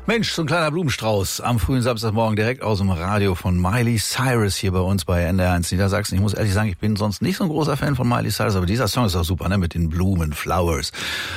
Mensch, so ein kleiner Blumenstrauß am frühen Samstagmorgen direkt aus dem Radio von Miley Cyrus hier bei uns bei NDR1 Niedersachsen. Ich muss ehrlich sagen, ich bin sonst nicht so ein großer Fan von Miley Cyrus, aber dieser Song ist auch super, ne? Mit den Blumen, Flowers.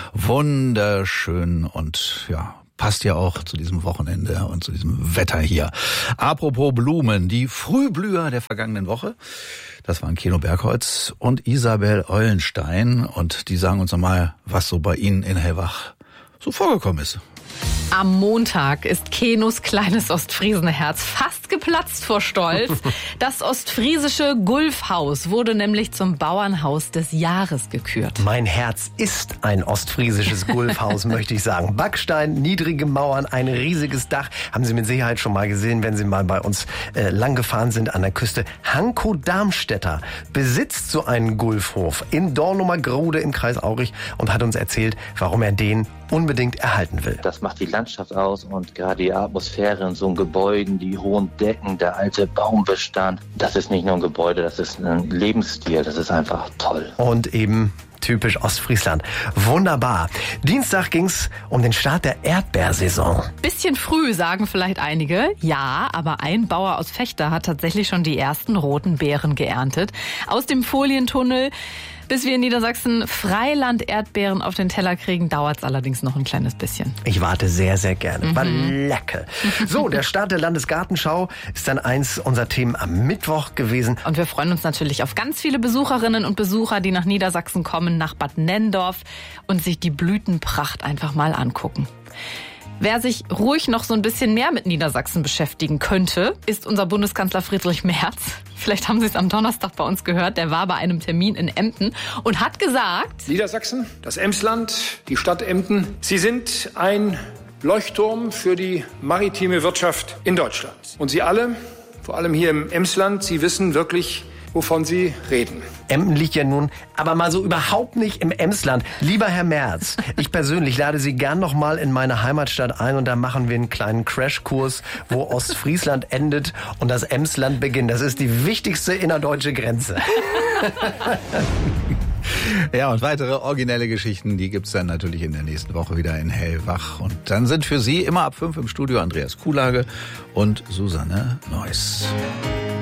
Wunderschön und ja, passt ja auch zu diesem Wochenende und zu diesem Wetter hier. Apropos Blumen, die Frühblüher der vergangenen Woche, das waren Keno Bergholz und Isabel Eulenstein und die sagen uns nochmal, was so bei ihnen in Hellwach so vorgekommen ist. Am Montag ist Kenos kleines Ostfriesenherz fast geplatzt vor Stolz. Das ostfriesische Gulfhaus wurde nämlich zum Bauernhaus des Jahres gekürt. Mein Herz ist ein ostfriesisches Gulfhaus, möchte ich sagen. Backstein, niedrige Mauern, ein riesiges Dach. Haben Sie mit Sicherheit schon mal gesehen, wenn Sie mal bei uns lang gefahren sind an der Küste. Hanko Darmstädter besitzt so einen Gulfhof in Dornumer-Grode im Kreis Aurich und hat uns erzählt, warum er den unbedingt erhalten will. Das macht die Landschaft aus und gerade die Atmosphäre in so einem Gebäuden, die hohen Decken, der alte Baumbestand. Das ist nicht nur ein Gebäude, das ist ein Lebensstil, das ist einfach toll. Und eben typisch Ostfriesland. Wunderbar. Dienstag ging's um den Start der Erdbeersaison. Bisschen früh, sagen vielleicht einige. Ja, aber ein Bauer aus Vechta hat tatsächlich schon die ersten roten Beeren geerntet. Aus dem Folientunnel. Bis wir in Niedersachsen Freiland-Erdbeeren auf den Teller kriegen, dauert's allerdings noch ein kleines bisschen. Ich warte sehr, sehr gerne. War lecker. So, der Start der Landesgartenschau ist dann eins unserer Themen am Mittwoch gewesen. Und wir freuen uns natürlich auf ganz viele Besucherinnen und Besucher, die nach Niedersachsen kommen, nach Bad Nenndorf und sich die Blütenpracht einfach mal angucken. Wer sich ruhig noch so ein bisschen mehr mit Niedersachsen beschäftigen könnte, ist unser Bundeskanzler Friedrich Merz. Vielleicht haben Sie es am Donnerstag bei uns gehört. Der war bei einem Termin in Emden und hat gesagt: Niedersachsen, das Emsland, die Stadt Emden, sie sind ein Leuchtturm für die maritime Wirtschaft in Deutschland. Und Sie alle, vor allem hier im Emsland, Sie wissen wirklich, wovon Sie reden. Emden liegt ja nun aber mal so überhaupt nicht im Emsland. Lieber Herr Merz, ich persönlich lade Sie gern noch mal in meine Heimatstadt ein und da machen wir einen kleinen Crashkurs, wo Ostfriesland endet und das Emsland beginnt. Das ist die wichtigste innerdeutsche Grenze. Ja, und weitere originelle Geschichten, die gibt's dann natürlich in der nächsten Woche wieder in Hellwach. Und dann sind für Sie immer ab 5 im Studio Andreas Kuhlage und Susanne Neuss.